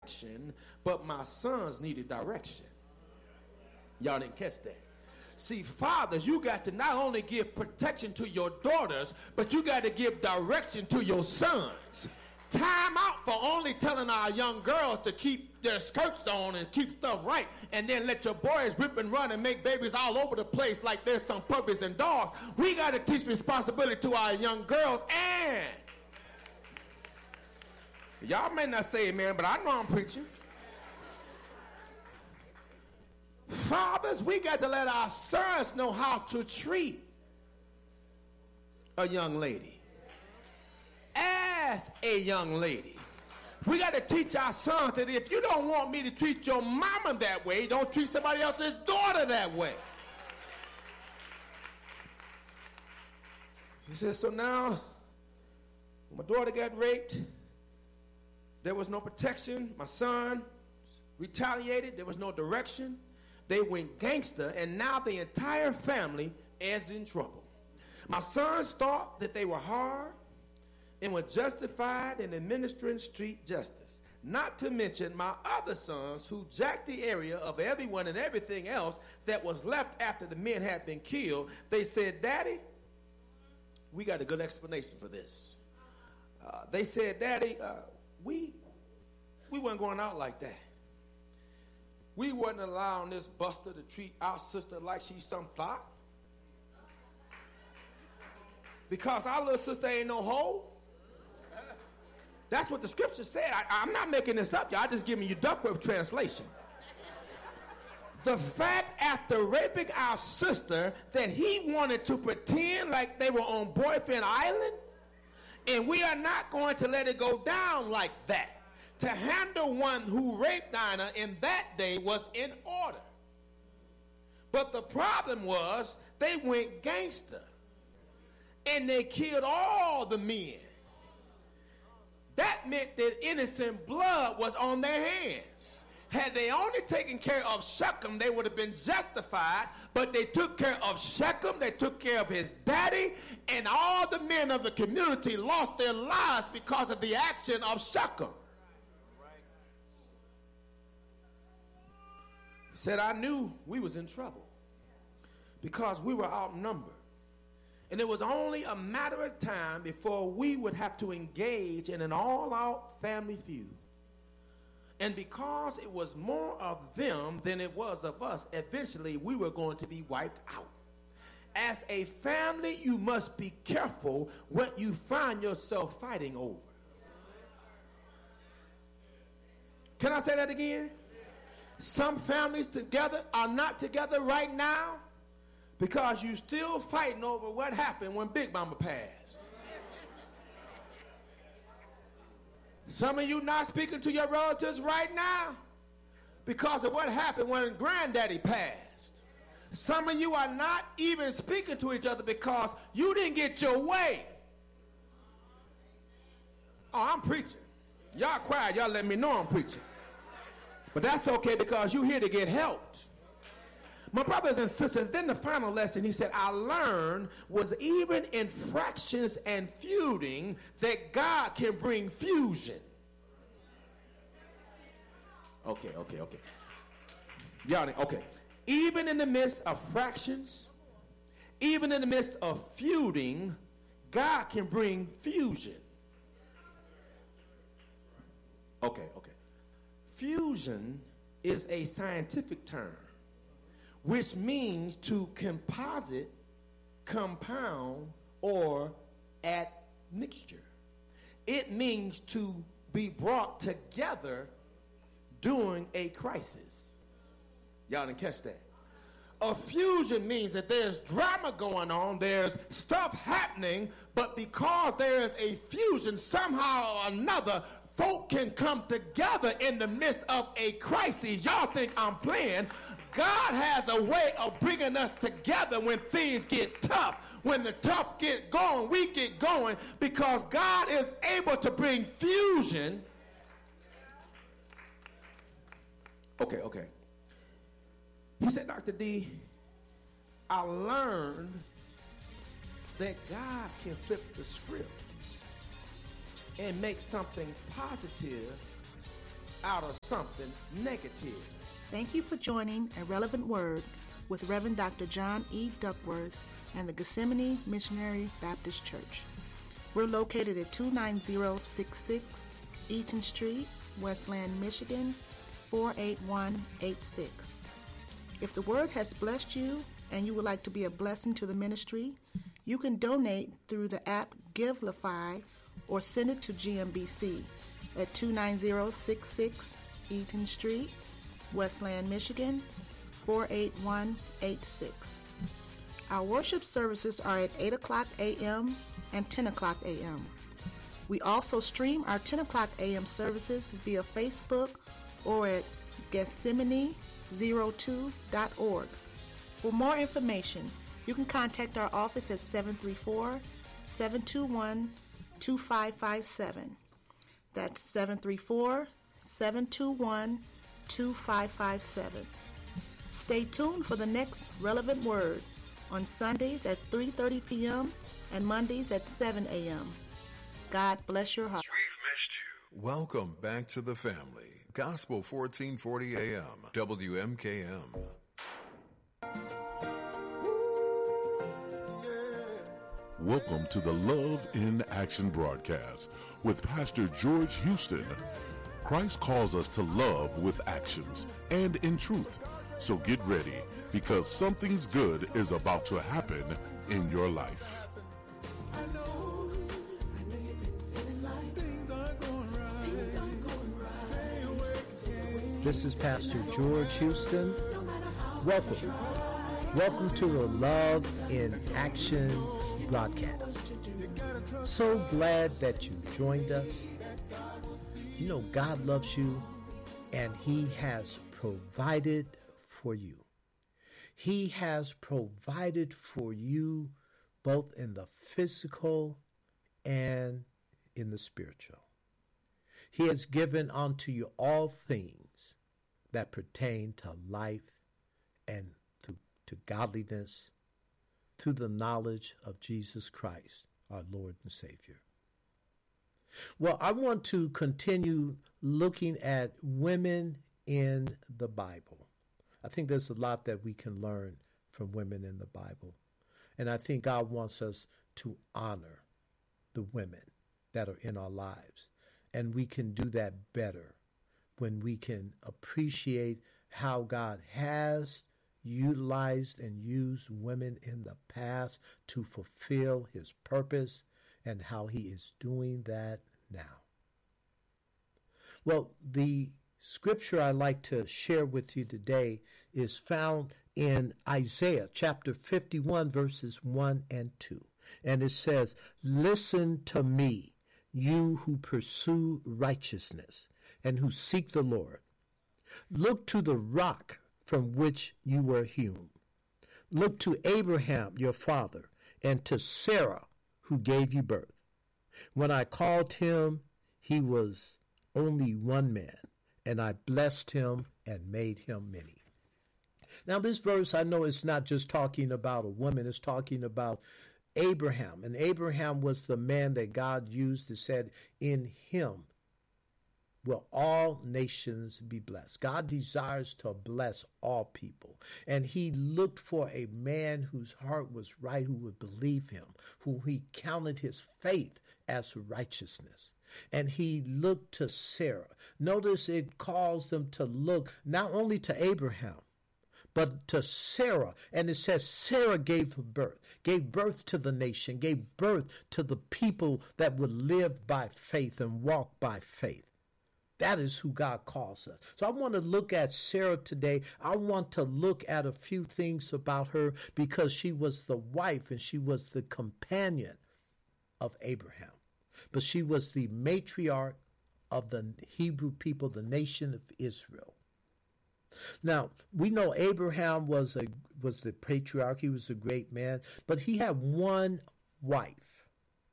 protection, but my sons needed direction. Y'all didn't catch that. See, fathers, you got to not only give protection to your daughters, but you got to give direction to your sons. Time out for only telling our young girls to keep their skirts on and keep stuff right, and then let your boys rip and run and make babies all over the place like there's some puppies and dogs. We got to teach responsibility to our young girls. And y'all may not say amen, but I know I'm preaching. Fathers, we got to let our sons know how to treat a young lady. As a young lady, we got to teach our sons that if you don't want me to treat your mama that way, don't treat somebody else's daughter that way. He says, so now, when my daughter got raped, there was no protection. My son retaliated. There was no direction. They went gangster, and now the entire family is in trouble. My sons thought that they were hard and were justified in administering street justice. Not to mention my other sons who jacked the area of everyone and everything else that was left after the men had been killed. They said, Daddy, we got a good explanation for this. They said, Daddy, we weren't going out like that. We wasn't allowing this buster to treat our sister like she's some thought. Because our little sister ain't no hoe. That's what the scripture said. I'm not making this up, y'all. I'm just giving you Duckworth translation. The fact after raping our sister that he wanted to pretend like they were on Boyfriend Island, and we are not going to let it go down like that. To handle one who raped Dinah in that day was in order. But the problem was they went gangster, and they killed all the men. That meant that innocent blood was on their hands. Had they only taken care of Shechem, they would have been justified, but they took care of Shechem, they took care of his daddy, and all the men of the community lost their lives because of the action of Shechem. He said, I knew we was in trouble because we were outnumbered. And it was only a matter of time before we would have to engage in an all-out family feud. And because it was more of them than it was of us, eventually we were going to be wiped out. As a family, you must be careful what you find yourself fighting over. Can I say that again? Some families together are not together right now because you still fighting over what happened when Big Mama passed. Some of you not speaking to your relatives right now because of what happened when Granddaddy passed. Some of you are not even speaking to each other because you didn't get your way. Oh, I'm preaching. Y'all quiet. Y'all let me know I'm preaching. But that's okay because you're here to get helped. My brothers and sisters, then the final lesson, he said, I learned was even in fractions and feuding that God can bring fusion. Okay. Y'all, okay. Even in the midst of fractions, even in the midst of feuding, God can bring fusion. Okay. Fusion is a scientific term, which means to composite, compound, or admixture. It means to be brought together during a crisis. Y'all didn't catch that. A fusion means that there's drama going on, there's stuff happening, but because there is a fusion, somehow or another, folk can come together in the midst of a crisis. Y'all think I'm playing? God has a way of bringing us together when things get tough. When the tough get going, we get going because God is able to bring fusion. Okay. He said, Dr. D, I learned that God can flip the script and make something positive out of something negative. Thank you for joining A Relevant Word with Reverend Dr. John E. Duckworth and the Gethsemane Missionary Baptist Church. We're located at 29066 Eaton Street, Westland, Michigan, 48186. If the word has blessed you and you would like to be a blessing to the ministry, you can donate through the app Givelify or send it to GMBC at 29066 Eaton Street, Westland, Michigan, 48186. Our worship services are at 8 o'clock a.m. and 10 o'clock a.m. We also stream our 10 o'clock a.m. services via Facebook or at Gethsemane02.org. For more information, you can contact our office at 734-721-2557. That's 734-721-2557. Stay tuned for the next relevant word on Sundays at 3:30 p.m. and Mondays at 7 a.m. God bless your heart. Welcome back to the family. Gospel 1440 AM, WMKM. Welcome to the Love in Action broadcast with Pastor George Houston. Christ calls us to love with actions and in truth. So get ready, because something's good is about to happen in your life. This is Pastor George Houston. Welcome. Welcome to the Love in Action broadcast. So glad that you joined us. You know, God loves you and He has provided for you. He has provided for you both in the physical and in the spiritual. He has given unto you all things that pertain to life and to godliness through the knowledge of Jesus Christ, our Lord and Savior. Well, I want to continue looking at women in the Bible. I think there's a lot that we can learn from women in the Bible. And I think God wants us to honor the women that are in our lives. And we can do that better when we can appreciate how God has utilized and used women in the past to fulfill His purpose and how He is doing that now. Well, the scripture I'd like to share with you today is found in Isaiah chapter 51, verses 1 and 2. And it says, "Listen to me, you who pursue righteousness and who seek the Lord. Look to the rock from which you were hewn. Look to Abraham, your father, and to Sarah, who gave you birth. When I called him, he was only one man, and I blessed him and made him many." Now, this verse, I know it's not just talking about a woman, it's talking about Abraham. And Abraham was the man that God used to said, in him will all nations be blessed. God desires to bless all people. And He looked for a man whose heart was right, who would believe Him, who He counted his faith as righteousness. And He looked to Sarah. Notice it calls them to look not only to Abraham, but to Sarah. And it says Sarah gave birth to the nation, gave birth to the people that would live by faith and walk by faith. That is who God calls us. So I want to look at Sarah today. I want to look at a few things about her because she was the wife and she was the companion of Abraham. But she was the matriarch of the Hebrew people, the nation of Israel. Now, we know Abraham was the patriarch. He was a great man, but he had one wife.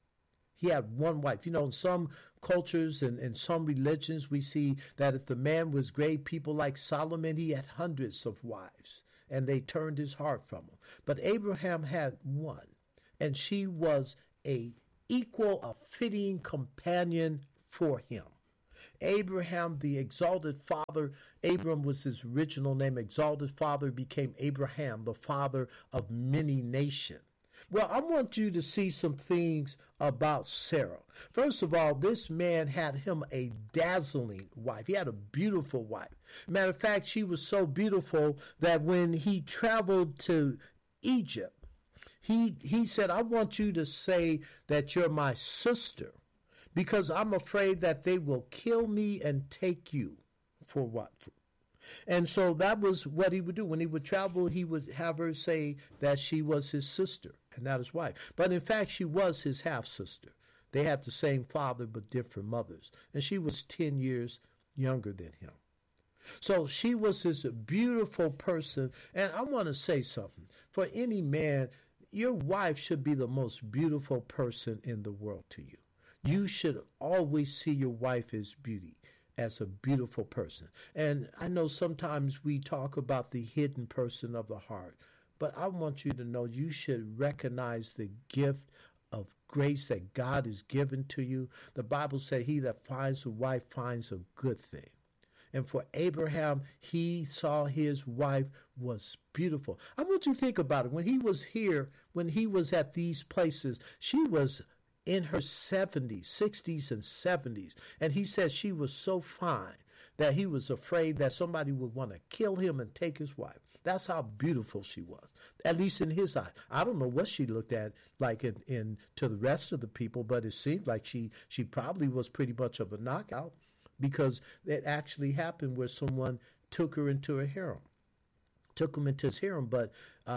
He had one wife. You know, in some cultures and in some religions, we see that if the man was great, people like Solomon, he had hundreds of wives, and they turned his heart from him. But Abraham had one, and she was a fitting companion for him. Abraham, the exalted father. Abram was his original name. Exalted father became Abraham, the father of many nations. Well, I want you to see some things about Sarah. First of all, this man had him a dazzling wife. He had a beautiful wife. Matter of fact, she was so beautiful that when he traveled to Egypt, he said, I want you to say that you're my sister, because I'm afraid that they will kill me and take you for what? And so that was what he would do. When he would travel, he would have her say that she was his sister and not his wife. But in fact, she was his half-sister. They had the same father but different mothers. And she was 10 years younger than him. So she was this beautiful person. And I want to say something. For any man, your wife should be the most beautiful person in the world to you. You should always see your wife as beauty, as a beautiful person. And I know sometimes we talk about the hidden person of the heart, but I want you to know you should recognize the gift of grace that God has given to you. The Bible said he that finds a wife finds a good thing. And for Abraham, he saw his wife was beautiful. I want you to think about it. When he was here, when he was at these places, she was in her 70s, 60s, and 70s. And he said she was so fine that he was afraid that somebody would want to kill him and take his wife. That's how beautiful she was, at least in his eyes. I don't know what she looked at like in to the rest of the people, but it seemed like she probably was pretty much of a knockout, because it actually happened where someone took her into a harem, took him into his harem, but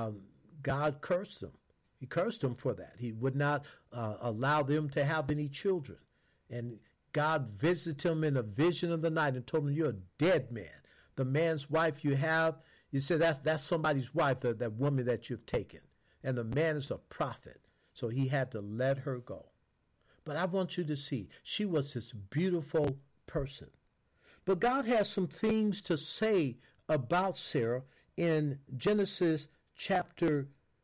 God cursed them. He cursed them for that. He would not allow them to have any children. And God visited him in a vision of the night and told him, you're a dead man. The man's wife you have, you said that's somebody's wife, that woman that you've taken. And the man is a prophet. So he had to let her go. But I want you to see, she was this beautiful person. But God has some things to say about Sarah in Genesis chapter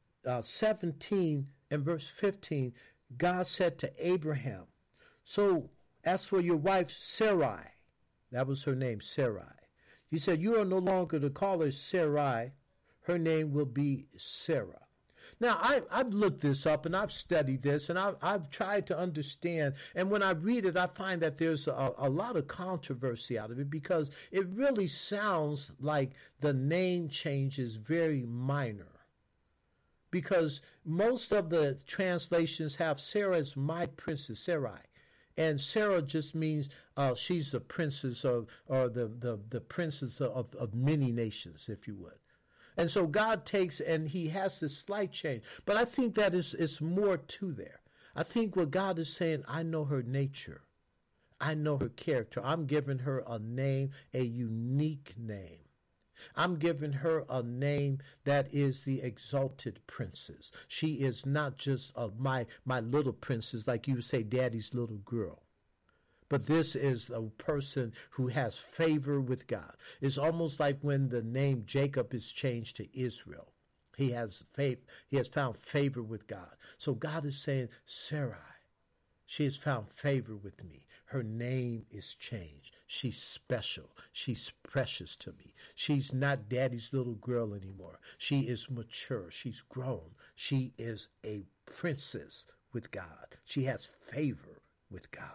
17 and verse 15. God said to Abraham, so as for your wife Sarai, that was her name, Sarai. He said, you are no longer to call her Sarai. Her name will be Sarah. Now, I've looked this up and I've studied this and I've tried to understand. And when I read it, I find that there's a lot of controversy out of it, because it really sounds like the name change is very minor. Because most of the translations have Sarah as my princess, Sarai. And Sarah just means she's the princess or the princess of many nations, if you would. And so God takes and he has this slight change. But I think that it's more to there. I think what God is saying, I know her nature. I know her character. I'm giving her a name, a unique name. I'm giving her a name that is the exalted princess. She is not just my little princess, like you would say, daddy's little girl. But this is a person who has favor with God. It's almost like when the name Jacob is changed to Israel. He has faith. He has found favor with God. So God is saying, Sarai, she has found favor with me. Her name is changed. She's special. She's precious to me. She's not daddy's little girl anymore. She is mature. She's grown. She is a princess with God. She has favor with God.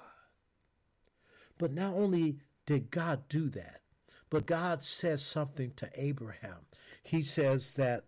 But not only did God do that, but God says something to Abraham. He says that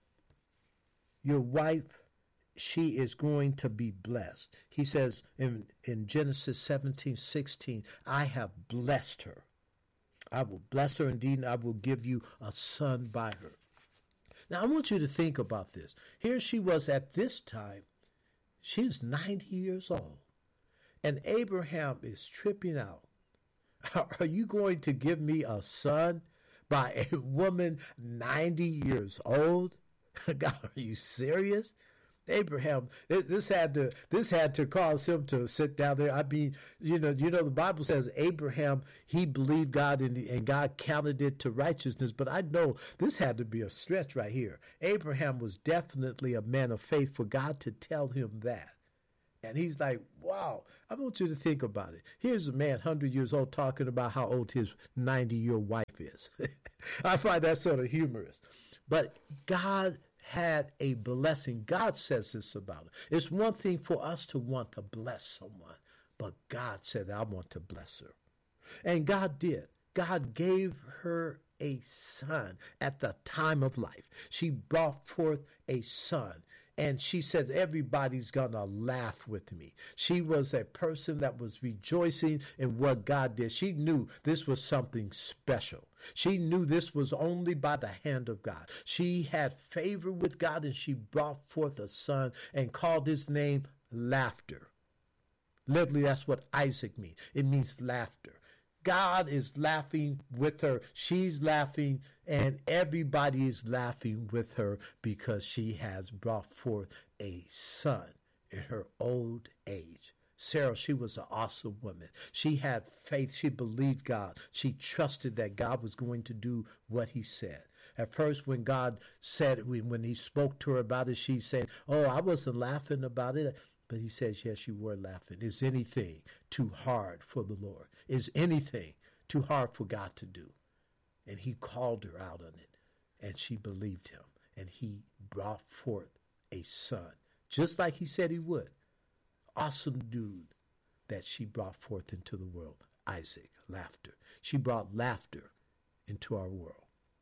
your wife, she is going to be blessed. He says in Genesis 17:16, I have blessed her. I will bless her indeed, and I will give you a son by her. Now, I want you to think about this. Here she was at this time. She's 90 years old. And Abraham is tripping out. Are you going to give me a son by a woman 90 years old? God, are you serious? Abraham, this had to cause him to sit down there. I mean, you know, the Bible says Abraham, he believed God and God counted it to righteousness. But I know this had to be a stretch right here. Abraham was definitely a man of faith for God to tell him that. And he's like, wow, I want you to think about it. Here's a man, 100 years old, talking about how old his 90-year-old wife is. I find that sort of humorous. But God had a blessing. God says this about it. It's one thing for us to want to bless someone, but God said, I want to bless her. And God did. God gave her a son at the time of life. She brought forth a son. And she said, everybody's going to laugh with me. She was a person that was rejoicing in what God did. She knew this was something special. She knew this was only by the hand of God. She had favor with God, and she brought forth a son and called his name Laughter. Literally, that's what Isaac means. It means laughter. God is laughing with her. She's laughing, and everybody is laughing with her because she has brought forth a son in her old age. Sarah, she was an awesome woman. She had faith. She believed God. She trusted that God was going to do what he said. At first, when God said, when he spoke to her about it, she said, oh, I wasn't laughing about it. But he says, yes, you were laughing. Is anything too hard for the Lord? Is anything too hard for God to do? And he called her out on it, and she believed him, and he brought forth a son, just like he said he would. Awesome dude that she brought forth into the world, Isaac, laughter. She brought laughter into our world.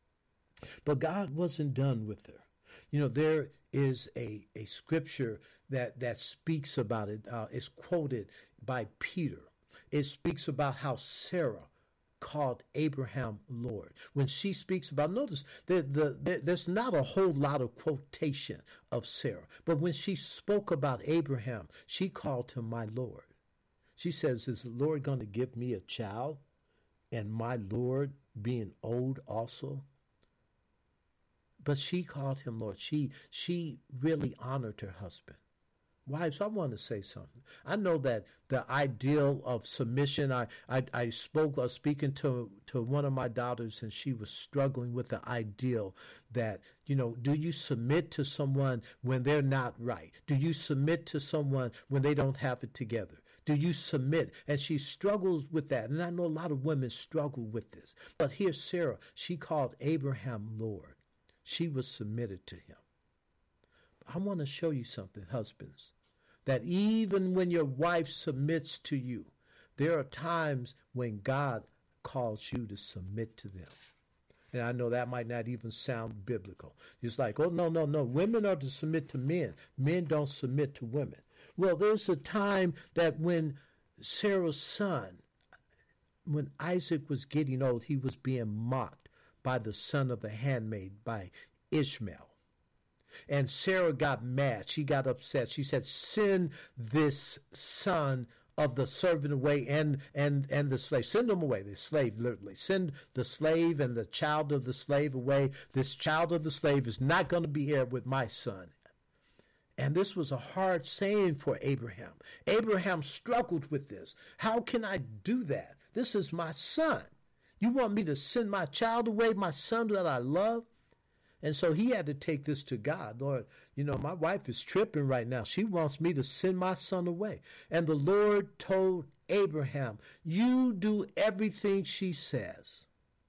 But God wasn't done with her. You know, there is a scripture that speaks about it. It's quoted by Peter. It speaks about how Sarah called Abraham Lord. When she speaks about, notice there's not a whole lot of quotation of Sarah, but when she spoke about Abraham, she called him my Lord. She says, is the Lord going to give me a child, and my Lord being old also? But she called him Lord. She really honored her husband. Wives, I want to say something. I know that the ideal of submission, I spoke speaking to one of my daughters, and she was struggling with the ideal that, you know, do you submit to someone when they're not right? Do you submit to someone when they don't have it together? Do you submit? And she struggles with that. And I know a lot of women struggle with this. But here's Sarah. She called Abraham Lord. She was submitted to him. I want to show you something, husbands, that even when your wife submits to you, there are times when God calls you to submit to them. And I know that might not even sound biblical. It's like, oh, no. Women are to submit to men. Men don't submit to women. Well, there's a time that when Sarah's son, when Isaac was getting old, he was being mocked by the son of the handmaid, by Ishmael. And Sarah got mad. She got upset. She said, send this son of the servant away and the slave. Send them away, the slave, literally. Send the slave and the child of the slave away. This child of the slave is not going to be heir with my son. And this was a hard saying for Abraham. Abraham struggled with this. How can I do that? This is my son. You want me to send my child away, my son that I love? And so he had to take this to God. Lord, you know, my wife is tripping right now. She wants me to send my son away. And the Lord told Abraham, you do everything she says.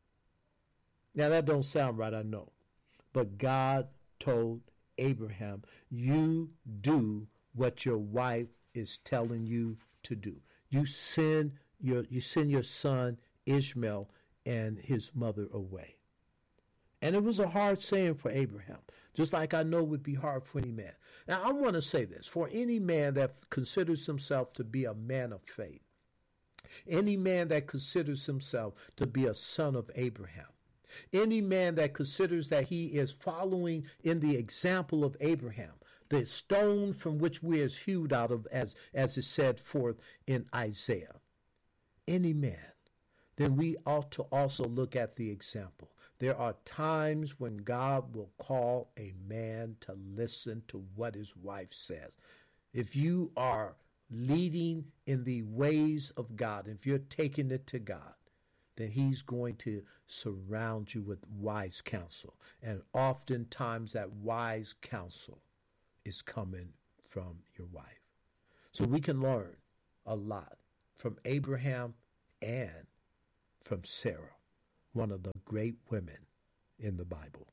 Now, that don't sound right, I know. But God told Abraham, you do what your wife is telling you to do. You send your son Ishmael and his mother away. And it was a hard saying for Abraham, just like I know would be hard for any man. Now, I want to say this. For any man that considers himself to be a man of faith, any man that considers himself to be a son of Abraham, any man that considers that he is following in the example of Abraham, the stone from which we are hewed out of, as is said forth in Isaiah, any man, then we ought to also look at the example. There are times when God will call a man to listen to what his wife says. If you are leading in the ways of God, if you're taking it to God, then he's going to surround you with wise counsel. And oftentimes that wise counsel is coming from your wife. So we can learn a lot from Abraham and from Sarah, one of the great women in the Bible.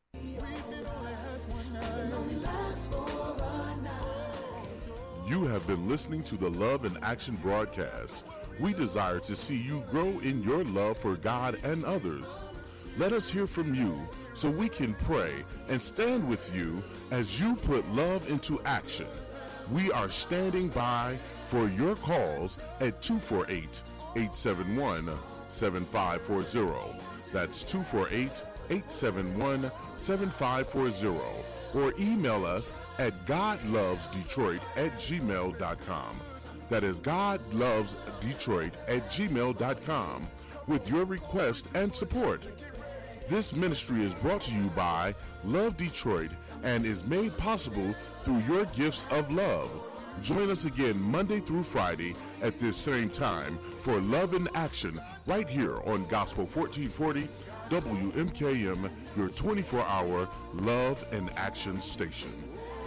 You have been listening to the Love in Action broadcast. We desire to see you grow in your love for God and others. Let us hear from you so we can pray and stand with you as you put love into action. We are standing by for your calls at 248-871-7540. That's 248-871-7540. Or email us at godlovesdetroit@gmail.com. That is godlovesdetroit@gmail.com with your request and support. This ministry is brought to you by Love Detroit and is made possible through your gifts of love. Join us again Monday through Friday at this same time for Love in Action right here on Gospel 1440 WMKM, your 24-hour Love and Action station.